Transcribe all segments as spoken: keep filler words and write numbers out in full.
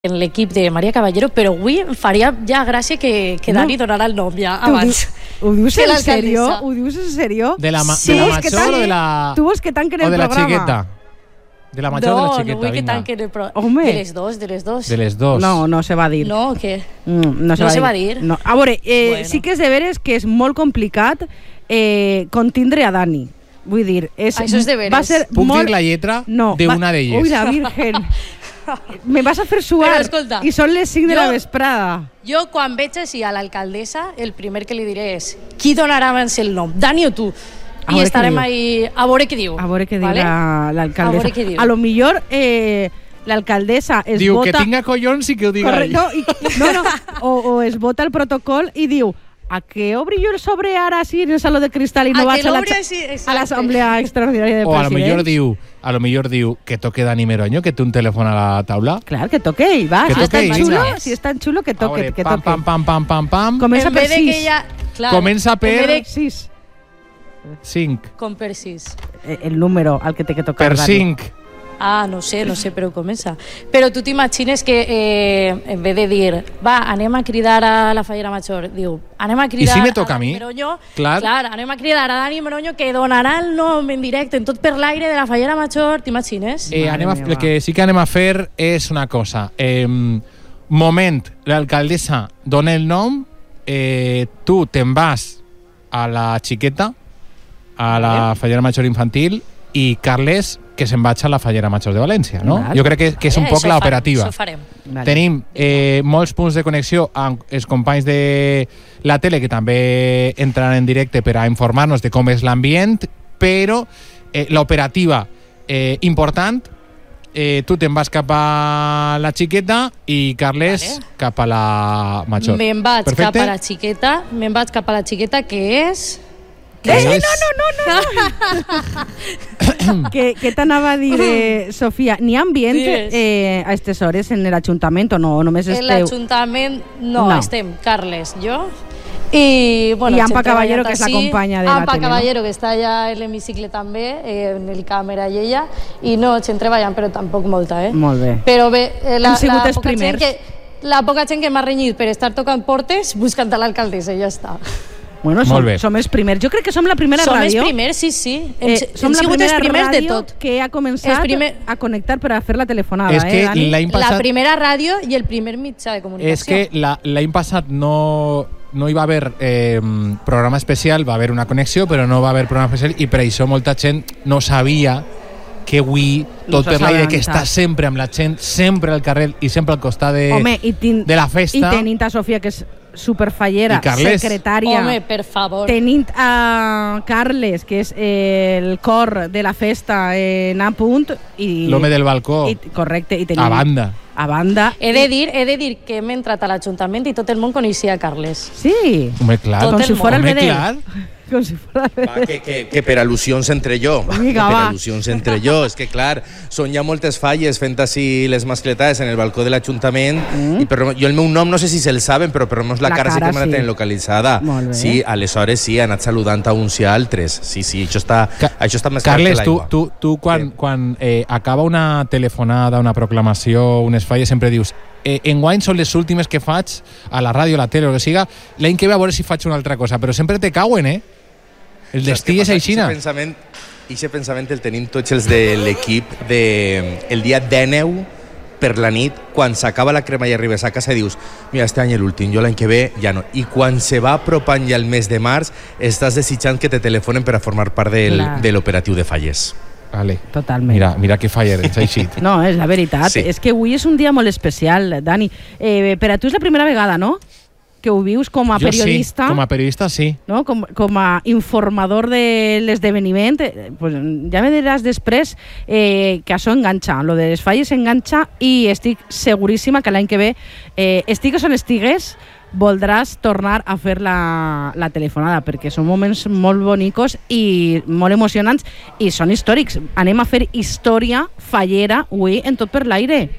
en l'equip de Maria Caballero, però avui em faria ja gràcia que, que Dani no. donarà el nom ja abans. Ho dius en sèrio? Ho dius en sèrio? De la, ma Sí, de la és que major o de la... Tu vols que tanquen o el de la programa? xiqueta? De la major no, o de la xiqueta? No, no vull que vinga. tanquen el programa. Home. De les dos, de les dos. De les dos. No, no se va dir. No, què? Mm, no se, no va, se dir. va dir. No. A veure, eh, Bueno. sí que és de veres que és molt complicat eh, contindre a Dani. Vull dir, és, Això és de veres. va ser Puc molt... dir la lletra no, d'una va... d'elles? Ui, la virgen. Me vas a fer suar. Però escolta, i són les cinc de jo- la vesprada. Jo, quan veig així a l'alcaldessa, el primer que li diré és qui donarà abans el nom, Dani o tu? A I veure estarem què ahí a veure què diu. A veure què diu vale? la- l'alcaldessa. A veure què diu. A lo millor eh, l'alcaldessa es Diu vota... que tinga collons i que ho diga Corre, ell. no, i, no, no, o, o es vota el protocol i diu a què obri jo el sobre ara sí en el saló de cristal i no A vaig que a la- l'obri així, exacte. a l'assemblea extraordinària de O a lo millor presidents? diu, a lo millor diu que toque Dani Meroño, que té un telèfon a la taula. Clar, que toque ell, va. Que Si és toque tan ell, xulo, vinga. si és tan xulo, que A toque, veure, que pam, toque. pam, pam, pam, pam, pam. Comença en per vez de sis. que ella... Clar, Comença per- en vez de, Sis. cinc. com per sis. Eh, El número al que té que tocar. Per Dani. cinc. Ah, no sé, no sé per on comença. Però tu t'imagines que eh, en vez de dir va, anem a cridar a la Fallera Major, diu, anem a cridar I si me toca a a mi? Dani Meroño, Clar. clar, anem a cridar a Dani Meroño que donarà el nom en directe, en tot per l'aire de la Fallera Major, t'imagines? Eh, Mare anem a, meva. el que sí que anem a fer és una cosa. Eh, moment, l'alcaldessa dona el nom, eh, tu te'n vas a la xiqueta, a la Fallera Major Infantil, i Carles, que se'n vaig a la Fallera Major de València, no? Val. Jo crec que, que és un Eh, poc això farem, l'operativa. Això farem. Vale. Tenim eh, molts punts de connexió amb els companys de la tele que també entraran en directe per a informar-nos de com és l'ambient, però eh, l'operativa eh, important, eh, tu te'n vas cap a la xiqueta i Carles Vale. cap a la major. Me'n vaig Perfecte? cap a la xiqueta, me'n vaig cap a la xiqueta, que és... Que Eh, és- ¿Qué, qué t'anava a dir, eh, Sofía? N'hi ha ambient Digues. eh, a aquestes hores en l'Ajuntament o no? Només En esteu... l'Ajuntament, no, No. estem Carles, jo, i, bueno, I Ampa gent Caballero, treballant que és la ací. companya de la Ampa tele, no? Caballero, que està allà en l'hemicicle també, eh, en el càmera i ella, i no, gent treballant, però tampoc molta, eh? Molt bé. Però bé, eh, la, Hem sigut la, els poca gent primers. que, la poca gent que m'ha renyit per estar tocant portes, buscant a l'alcaldessa, i ja està. Bueno, Molt som, bé. som els primers. Jo crec que som la primera Som els ràdio... primers, sí, sí. Hem, Eh, som hem la sigut els primera primers de ràdio tot. que ha començat Els primer- a connectar per a fer la telefonada, És que eh, Dani? l'any La passat... primera ràdio i el primer mitjà de comunicació. És que la- l'any passat no, no hi va haver eh, programa especial, va haver una connexió, però no va haver programa especial i per això molta gent no sabia que avui tot No per l'aire, que s'assabenta. està sempre amb la gent, sempre al carrer i sempre al costat de, Home, i tin... de la festa. I tenint a Sofia, que és superfallera, I Carles. secretària. Home, per favor. Tenint a Carles, que és eh, el cor de la festa en a punt. i L'home del balcó, I, correcte. I tenim, a banda. A banda. He de dir, he de dir que hem entrat a l'Ajuntament i tot el món coneixia Carles. Sí, Home, clar. Tot com el si món. fora el Home, Bedel. clar. Com si fora el Va, que, que, que per al·lusions entre jo. Va, Vinga, que per va. al·lusions entre jo. És que, clar, són ja moltes falles fent així les mascletades en el balcó de l'Ajuntament. Mm. I per, jo el meu nom no sé si se'l saben, però per almenys la, La cara, cara, sí que me la sí. tenen localitzada. Molt bé. Sí, aleshores sí, ha anat saludant a uns i a altres. Sí, sí, això està, Ca- això està més clar Carles, que tu, l'aigua. tu, tu quan, Sí. quan eh, acaba una telefonada, una proclamació, unes falles, sempre dius eh, enguany són les últimes que faig a la ràdio, a la tele, o que siga, l'any que ve a veure si faig una altra cosa, però sempre te cauen, eh? El destí és aixina. Aquest pensament, eixe pensament el tenim tots els de l'equip de el dia dinou per la nit, quan s'acaba la crema i arribes a casa i dius, mira, este any l'últim, jo l'any que ve ja no. I quan se va apropant ja el mes de març, estàs desitjant que te telefonen per a formar part del, Clar. de l'operatiu de falles. Vale. Totalment. Mira, mira que faller, ets eixit. No, és la veritat. Sí. És que avui és un dia molt especial, Dani. Eh, per a tu és la primera vegada, no?, que ho vius com a Jo periodista. sí, com a periodista sí. No? Com, com a informador de l'esdeveniment, eh, pues, ja me diràs després eh, que això enganxa, lo de les falles enganxa, i estic seguríssima que l'any que ve, eh, estigues on estigues, voldràs tornar a fer la, la telefonada, perquè són moments molt bonicos i molt emocionants i són històrics. Anem a fer història fallera avui en tot per l'aire.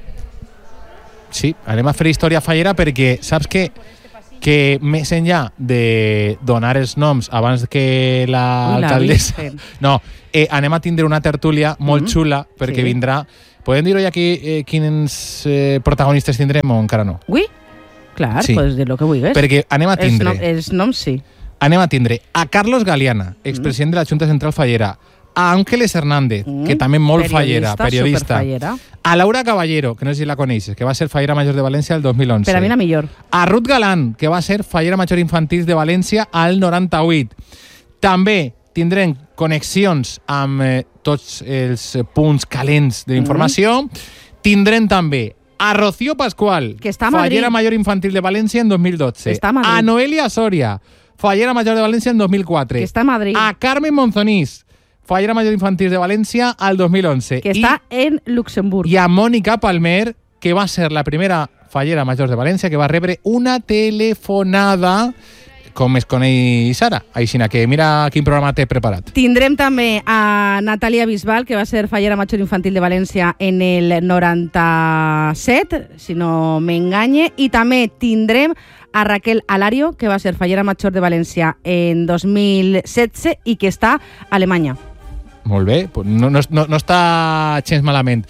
Sí, anem a fer història fallera perquè saps que que més enllà de donar els noms abans que l'alcaldessa... Virgen. No, eh, anem a tindre una tertúlia molt Mm. xula perquè Sí. vindrà Podem dir-ho aquí eh, quins eh, protagonistes tindrem o encara no? Ui? Clar, Sí. pues dir lo que vulguis. Perquè anem a Els, tindre... nom, els noms sí. Anem a tindre a Carlos Galeana, expresident de la Junta Central Fallera, a Ángeles Hernández, Mm, que també molt fallera, periodista, periodista, superfallera. a Laura Caballero, que no sé si la coneixes, que va ser fallera major de València el dos mil onze. Per a mi la millor. A Ruth Galán, que va ser fallera major infantil de València al noranta-vuit. També tindrem connexions amb eh, tots els eh, punts calents de la informació. Mm. Tindrem també a Rocío Pascual, Que està a Madrid. fallera major infantil de València en dos mil dotze. Està a Madrid. A Noelia Soria, fallera major de València en dos mil quatre. Que està a Madrid. A Carmen Monzonís, fallera major infantil de València al dos mil onze. Que I, està en Luxemburg. I a Mònica Palmer, que va ser la primera fallera major de València que va rebre una telefonada, com es coneix ara. Aixina que mira quin programa té preparat. Tindrem també a Natàlia Bisbal, que va ser fallera major infantil de València en el noranta-set, si no m'enganye, i també tindrem a Raquel Alario, que va ser fallera major de València en dos mil setze i que està a Alemanya. Molt bé, pues no, no, no, no està gens malament.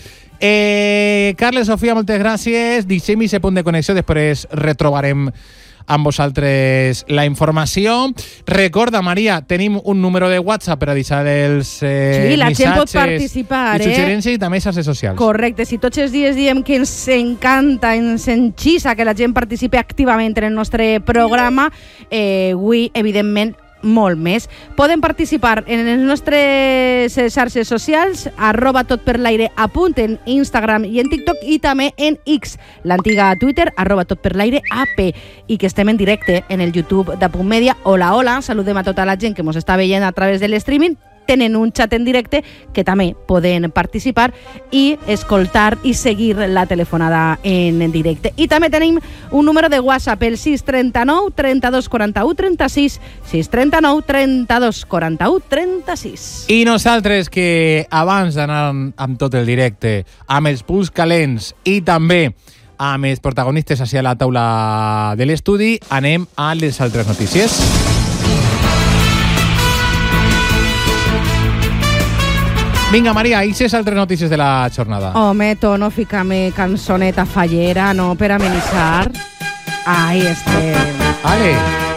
Eh, Carles, Sofia, moltes gràcies. Deixem aquest punt de connexió, després retrobarem amb vosaltres la informació. Recorda, Maria, tenim un número de WhatsApp per a deixar els eh, Sí, la gent pot missatges participar, i eh? suggerències i també xarxes socials. Correcte, si tots els dies diem que ens encanta, ens enxissa que la gent participi activament en el nostre programa, eh, avui, evidentment, molt més. Poden participar en les nostres xarxes socials, arroba totperlaire a punt en Instagram i en TikTok, i també en X, l'antiga Twitter, arroba totperlaire ap, i que estem en directe en el YouTube de Punt Media. Hola, hola, saludem a tota la gent que ens està veient a través de l'streaming. Tenen un xat en directe que també poden participar i escoltar i seguir la telefonada en directe. I també tenim un número de WhatsApp, el sis trenta-nou trenta-dos quaranta-u trenta-sis, sis trenta-nou trenta-dos quaranta-u trenta-sis. I nosaltres, que abans d'anar amb tot el directe, amb els punts calents i també amb els protagonistes hacia la taula de l'estudi, anem a les altres notícies. Vinga, Maria, i ses altres notícies de la jornada. Home, tono, ficame cançoneta fallera, no, per amenizar. Ahí estem. Ale.